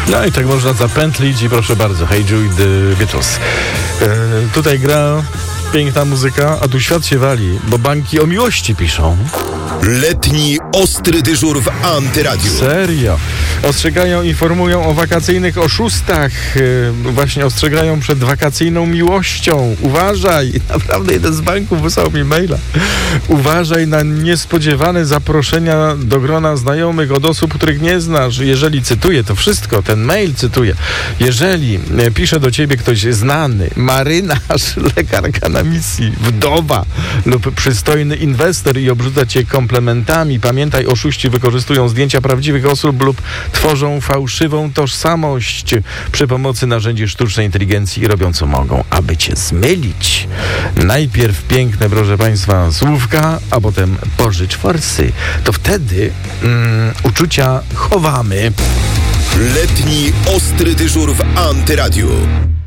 No i tak można zapętlić i proszę bardzo, Hey Jude the Beatles. Tutaj gra piękna muzyka, a tu świat się wali, bo banki o miłości piszą. Letni ostry dyżur w Antyradiu. Serio. Ostrzegają, informują o wakacyjnych oszustach. Właśnie ostrzegają przed wakacyjną miłością. Uważaj. Naprawdę jeden z banków wysłał mi maila. Uważaj na niespodziewane zaproszenia do grona znajomych od osób, których nie znasz. Jeżeli, cytuję to wszystko, ten mail cytuję. Jeżeli pisze do ciebie ktoś znany, marynarz, lekarka na misji, wdowa lub przystojny inwestor i obrzuca cię komplementami, pamiętaj, oszuści wykorzystują zdjęcia prawdziwych osób lub tworzą fałszywą tożsamość przy pomocy narzędzi sztucznej inteligencji i robią co mogą, aby cię zmylić. Najpierw piękne, proszę państwa, słówka, a potem pożycz forsy. To wtedy uczucia chowamy. Letni ostry dyżur w Antyradiu.